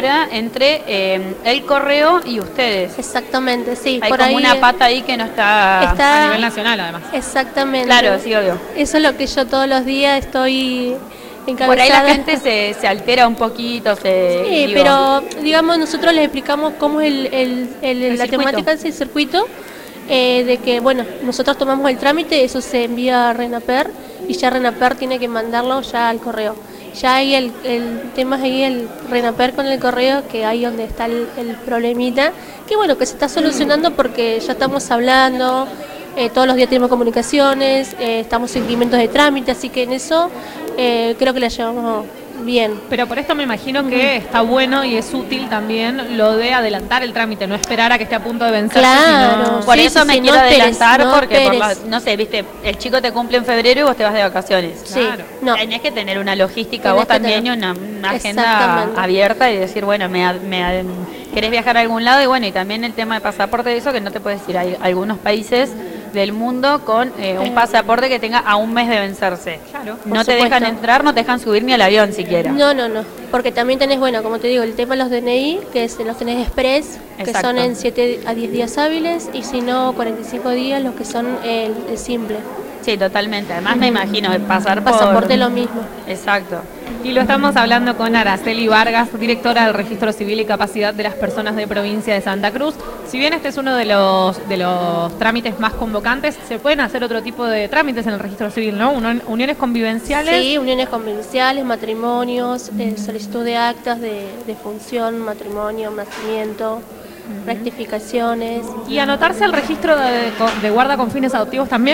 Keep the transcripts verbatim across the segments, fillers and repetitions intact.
entre eh, el correo y ustedes. Exactamente, sí. Hay por como ahí una pata ahí que no está, está a nivel nacional, además. Exactamente. Claro, sí, obvio. Eso es lo que yo todos los días estoy encabezada. Por ahí la gente se, se altera un poquito. Se, sí, digo, pero digamos nosotros les explicamos cómo es el, el, el, el la circuito. temática del circuito, eh, de que bueno, nosotros tomamos el trámite, eso se envía a RENAPER y ya RENAPER tiene que mandarlo ya al correo. Ya hay el, el tema es ahí el RENAPER con el correo, que ahí donde está el, el problemita, que bueno, que se está solucionando porque ya estamos hablando, eh, todos los días tenemos comunicaciones, eh, estamos en seguimientos de trámite, así que en eso eh, creo que la llevamos bien. Pero por esto me imagino que está bueno y es útil también lo de adelantar el trámite, no esperar a que esté a punto de vencerse. Claro, Sino... Por sí, eso sí, me sí, quiero no esperes, adelantar no porque, por la, esperes. no sé, viste, el chico te cumple en febrero y vos te vas de vacaciones. Sí, Claro. no. Tenés que tener una logística Tenés vos que también y tener. una, una agenda Exactamente. abierta y decir, bueno, me, me querés viajar a algún lado y bueno, y también el tema de pasaporte, eso que no te puedes ir. Hay algunos países del mundo con eh, un pasaporte que tenga a un mes de vencerse. Claro. No Por te supuesto. dejan entrar, no te dejan subir ni al avión siquiera. No, no, no, porque también tenés, bueno, como te digo, el tema de los D N I, que es, los tenés express, que Exacto. son en siete a diez días hábiles, y si no, cuarenta y cinco días, los que son el, el simple. Sí, totalmente. Además me imagino pasar por... Pasaporte lo mismo. Exacto. Y lo estamos hablando con Araceli Vargas, directora del Registro Civil y Capacidad de las Personas de Provincia de Santa Cruz. Si bien este es uno de los de los trámites más convocantes, se pueden hacer otro tipo de trámites en el Registro Civil, ¿no? Unión- Uniones convivenciales. Sí, uniones convivenciales, matrimonios, eh, solicitud de actas de, de función, matrimonio, nacimiento, rectificaciones. ¿Y anotarse al registro de, de guarda con fines adoptivos también?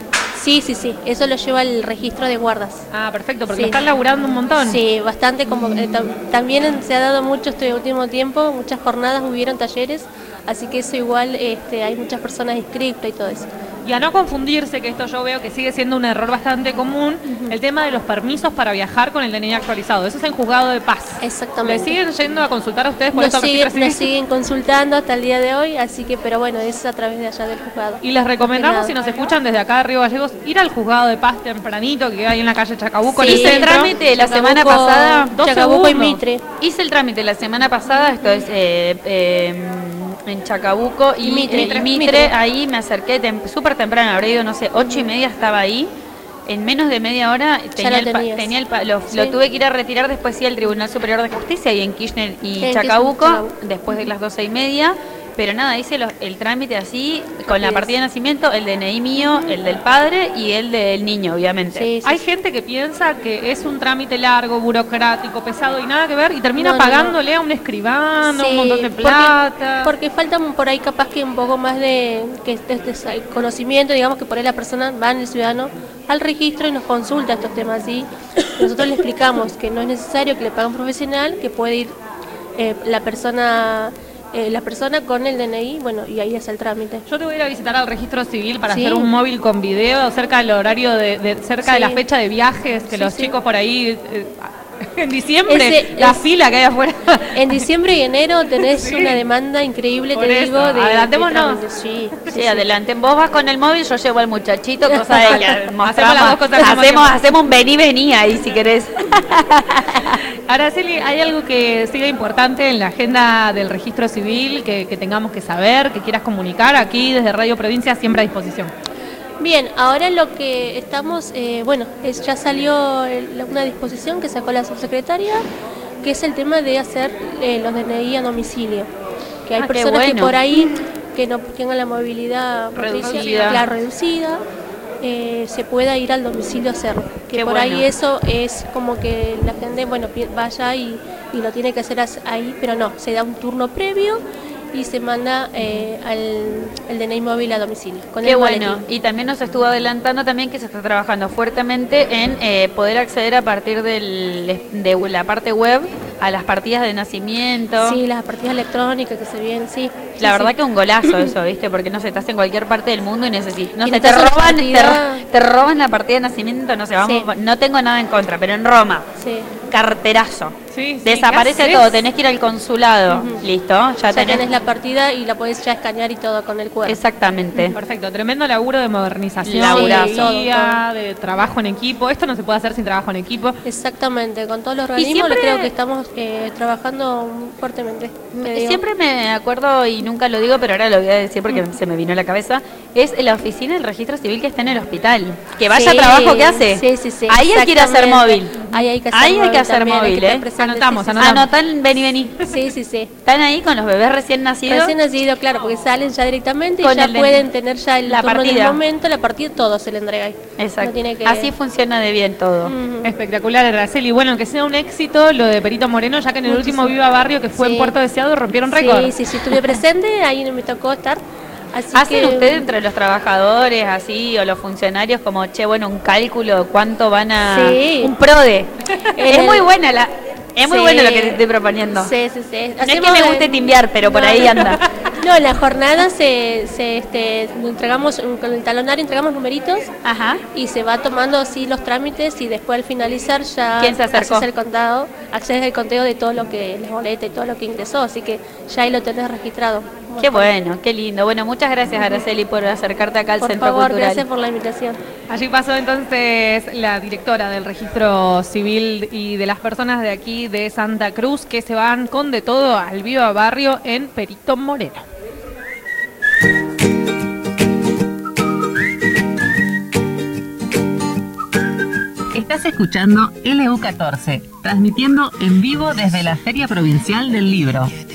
Sí, sí, sí, eso lo lleva el registro de guardas. Ah, perfecto, porque Sí. lo están laburando un montón. Sí, bastante. Como eh, tam- también se ha dado mucho este último tiempo, muchas jornadas, hubieron talleres, así que eso igual este, hay muchas personas inscritas y todo eso. Y a no confundirse, que esto yo veo que sigue siendo un error bastante común, el tema de los permisos para viajar con el D N I actualizado. Eso es en juzgado de paz. Exactamente. ¿Le siguen yendo a consultar a ustedes por Nos esto al registro siguen, nos civil? siguen consultando hasta el día de hoy, así que, pero bueno, es a través de allá del juzgado. Y les recomendamos, Más si que nos escuchan desde acá de Río Gallegos, ir al juzgado de paz tempranito, que hay en la calle Chacabuco. en Sí, el Hice el centro. trámite la semana Chacabuco- pasada. dos Chacabuco y segundos. Mitre. Hice el trámite la semana pasada, esto es eh, eh, en Chacabuco y, Y Mitre. eh, y Mitre, Mitre. ahí me acerqué tem- súper temprano, habré ido, no sé, ocho y media estaba ahí. En menos de media hora tenía lo el, pa- tenías. tenía el pa- lo, Sí. lo tuve que ir a retirar después sí al Tribunal Superior de Justicia y en Kirchner y En Kirchner, Chacabuco, Chacabuco. después de las doce y media. Pero nada, hice los- el trámite así, con la Así partida es. de nacimiento, el D N I mío, el del padre y el del niño, obviamente. Sí, sí, Hay sí. gente que piensa que es un trámite largo, burocrático, pesado y nada que ver, y termina No, no, no. pagándole a un escribano Sí, un montón de porque- plata. Porque, falta por ahí capaz que un poco más de, que de- de conocimiento, digamos que por ahí la persona va en el ciudadano al registro y nos consulta estos temas así. Nosotros le explicamos que no es necesario que le pague un profesional, que puede ir eh, la persona eh, la persona con el D N I, bueno, y ahí hace el trámite. Yo te voy a ir a visitar al registro civil para Sí. hacer un móvil con video cerca del horario, de, de- cerca de Sí. la fecha de viajes, que Sí, los sí. chicos por ahí, eh, en diciembre, Ese- la es- fila que hay afuera. En diciembre y enero tenés Sí. una demanda increíble, Por te eso, digo, de, de adelantémonos. trámites. Sí, sí, Sí, sí. adelante. Vos vas con el móvil, yo llevo al muchachito, cosa de que mostramos, las dos cosas al mismo hacemos, tiempo. hacemos un vení, vení ahí si querés. Araceli, ¿hay algo que siga importante en la agenda del registro civil que, que tengamos que saber, que quieras comunicar? Aquí desde Radio Provincia siempre a disposición. Bien, ahora lo que estamos, eh, bueno, es, ya salió el- una disposición que sacó la subsecretaria, que es el tema de hacer eh, los D N I a domicilio. Que hay Ah, qué personas que bueno. por ahí que no tengan la movilidad Reducida. motriz, claro, reducida, eh, se pueda ir al domicilio a hacerlo. Que Qué por bueno. ahí eso es como que la gente, bueno, pi- vaya y, y lo tiene que hacer as- ahí, pero no, se da un turno previo y se manda eh, al el D N I móvil a domicilio. Con Qué el bueno. boletín. Y también nos estuvo adelantando también que se está trabajando fuertemente en eh, poder acceder a partir del, de la parte web a las partidas de nacimiento. Sí, las partidas electrónicas que se vienen, sí. La Sí, verdad sí. que un golazo eso, ¿viste? Porque no sé, estás en cualquier parte del mundo y necesitas... No Y sé, te necesitas una roban, te, partida- ro- te roban la partida de nacimiento, no sé, vamos, Sí. no tengo nada en contra, pero en Roma. Sí. carterazo. Sí, sí, Desaparece ¿qué todo, haces? tenés que ir al consulado. Ujú. Listo, ya, Ya tenés. tenés la partida y la podés ya escanear y todo con el cuerpo. Exactamente. Perfecto, tremendo laburo de modernización, Laburazo. de guía, de trabajo en equipo. Esto no se puede hacer sin trabajo en equipo. Exactamente, con todos los organismos siempre- creo que estamos eh, trabajando fuertemente. te digo. Siempre me acuerdo, y nunca lo digo, pero ahora lo voy a decir porque se me vino a la cabeza, es la oficina del registro civil que está en el hospital. Que vaya Sí, a trabajo que hace. Sí, sí, sí. Ahí hay que ir a hacer exactamente. móvil. Ahí hay que hacer Ahí hay móvil que hacer también, hay móvil, que estar ¿eh? presente, Anotamos, sí, sí, anotamos. Anotan, vení, vení. Sí, sí, sí. Están ahí con los bebés recién nacidos. Recién nacido, claro, porque salen ya directamente Con y ya el de- pueden tener ya el la turno partida. del momento, la partida, todo se le entrega ahí. Exacto. No tiene que... Así funciona de bien todo. Ujú. Espectacular, Araceli. Bueno, que sea un éxito lo de Perito Moreno, ya que en el Muchísimo. último Viva Barrio que fue Sí. en Puerto Deseado rompieron récord. Sí, sí, sí, estuve presente, ahí me tocó estar. Así ¿Hacen que, ustedes entre los trabajadores así o los funcionarios como, che, bueno, un cálculo, cuánto van a... Sí. Un PRODE. es el- muy buena la... Es muy Sí. bueno lo que te estoy proponiendo. Sí, sí, sí. No es que me guste timbiar, pero por ahí anda. No, en la jornada se, se este, entregamos, con el talonario entregamos numeritos Ajá. y se va tomando así los trámites y después al finalizar ya ¿Quién se acercó? haces el contado, accedes al conteo de todo lo que, las boletas y todo lo que ingresó, así que ya ahí lo tenés registrado. Qué bueno, qué lindo. Bueno, muchas gracias, Araceli, por acercarte acá al Por Centro favor, Cultural. gracias por la invitación. Allí pasó entonces la directora del registro civil y de las personas de aquí de Santa Cruz que se van con de todo al Viva Barrio en Perito Moreno. Estás escuchando L U catorce, transmitiendo en vivo desde la Feria Provincial del Libro.